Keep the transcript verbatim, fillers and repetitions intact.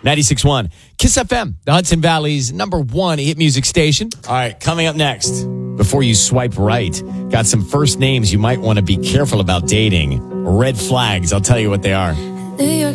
ninety-six point one Kiss F M, the Hudson Valley's number one hit music station. All right, coming up next, before you swipe right, got some first names you might want to be careful about dating. Red flags. I'll tell you what they are.